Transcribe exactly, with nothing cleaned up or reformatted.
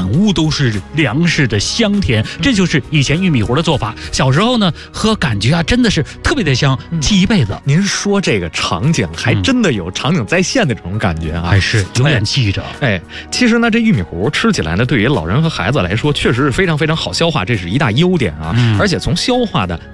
屋都是粮食的香甜，这就是以前玉米糊的做法。小时候呢，喝感觉啊，真的是特别的香，记一辈子。 您说这个场景，还真的有场景再现的这种感觉啊， 还是永远记着。 哎，其实呢，这玉米糊吃起来呢，对于老人和孩子来说，确实是非常非常好消化，这是一大优点啊。而且从消化的